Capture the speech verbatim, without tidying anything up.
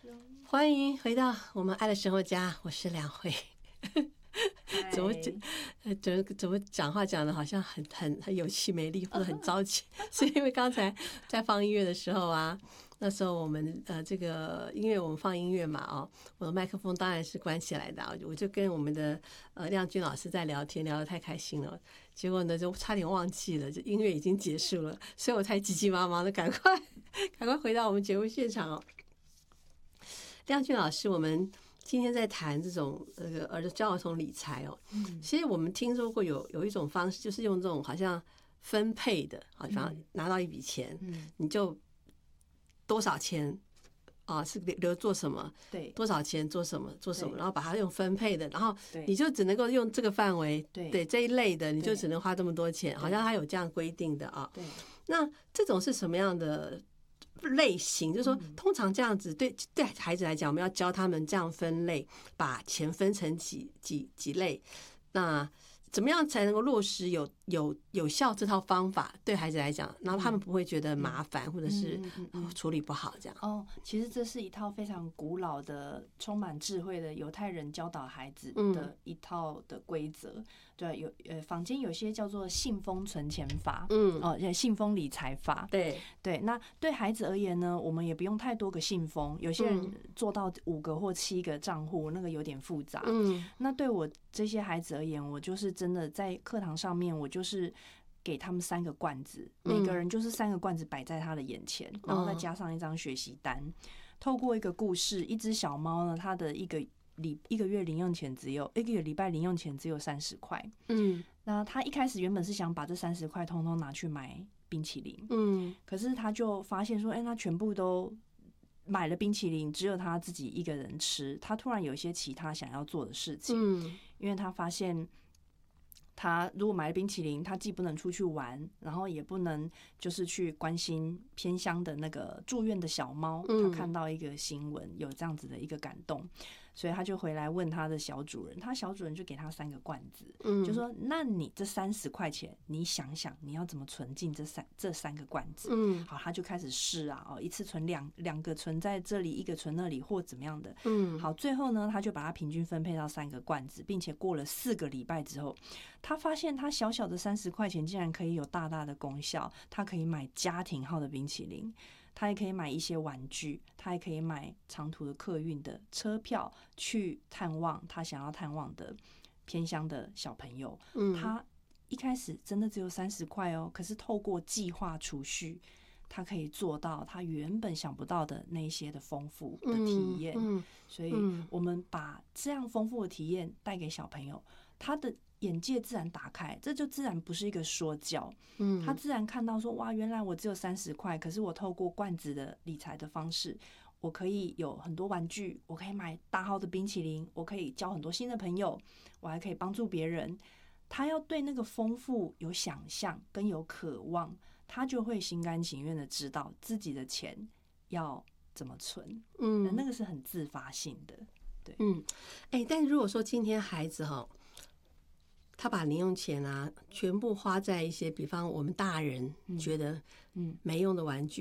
欢迎回到我们爱的生活家，我是梁慧。怎么讲？怎么怎么讲话讲的好像很很很有气没力，或者很着急？是因为刚才在放音乐的时候啊，那时候我们呃这个音乐我们放音乐嘛哦，我的麦克风当然是关起来的，我就跟我们的呃亮君老师在聊天，聊得太开心了，结果呢就差点忘记了，就音乐已经结束了，所以我才急急忙忙的赶快赶快回到我们节目现场哦。亮君老师，我们今天在谈这种呃儿教儿童理财哦，其实我们听说过有有一种方式，就是用这种好像分配的，好像拿到一笔钱，你就多少钱啊是留做什么， 对， 多少钱做什么做什么，然后把它用分配的，然后对你就只能够用这个范围， 对对这一类的，你就只能花这么多钱，好像它有这样规定的啊。 对， 那这种是什么样的类型？就是说，通常这样子对对孩子来讲，我们要教他们这样分类，把钱分成几几几类。那怎么样才能够落实有有有效这套方法？对孩子来讲，然后他们不会觉得麻烦，或者是处理不好这样。 哦，其实这是一套非常古老的、充满智慧的犹太人教导孩子的一套的规则。对，有呃，坊间有些叫做信封存钱法，嗯，哦，信封理财法。 对对，那对孩子而言呢，我们也不用太多个信封，有些人做到五个或七个账户，那个有点复杂。嗯，那对我这些孩子而言，我就是真的在课堂上面，我就是给他们三个罐子，每个人就是三个罐子摆在他的眼前，然后再加上一张学习单。透过一个故事，一只小猫呢，它的一个礼一个月零用钱只有一个礼拜零用钱只有三十块。嗯，那他一开始原本是想把这三十块通通拿去买冰淇淋。嗯，可是他就发现说，哎、欸，他全部都买了冰淇淋，只有他自己一个人吃。他突然有一些其他想要做的事情。嗯，因为他发现。他如果买了冰淇淋，他既不能出去玩，然后也不能就是去关心偏乡的那个住院的小猫。他看到一个新闻，有这样子的一个感动，所以他就回来问他的小主人，他小主人就给他三个罐子，就说：“那你这三十块钱，你想想你要怎么存进这三这三个罐子？”嗯，好，他就开始试啊，哦，一次存两两个存在这里，一个存那里，或怎么样的。嗯，好，最后呢，他就把它平均分配到三个罐子，并且过了四个礼拜之后。他发现他小小的三十块钱竟然可以有大大的功效，他可以买家庭号的冰淇淋，他也可以买一些玩具，他也可以买长途的客运的车票去探望他想要探望的偏乡的小朋友。嗯，他一开始真的只有三十块哦，可是透过计划储蓄，他可以做到他原本想不到的那些的丰富的体验。嗯嗯、所以我们把这样丰富的体验带给小朋友，他的眼界自然打开，这就自然不是一个说教。嗯，他自然看到说，哇，原来我只有三十块，可是我透过罐子的理财的方式，我可以有很多玩具，我可以买大号的冰淇淋，我可以交很多新的朋友，我还可以帮助别人。他要对那个丰富有想象跟有渴望，他就会心甘情愿的知道自己的钱要怎么存。嗯，那个是很自发性的。对， 嗯，哎、欸，但如果说今天孩子哈，他把零用钱啊全部花在一些，比方我们大人觉得嗯没用的玩具。